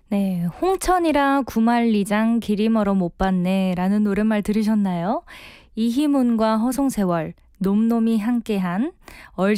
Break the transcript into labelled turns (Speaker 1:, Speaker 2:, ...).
Speaker 1: 네, 홍천이라 구만리장 길이 멀어 못 봤네 라는 노랫말 들으셨나요? 이희문과 허송세월, 놈놈이 함께한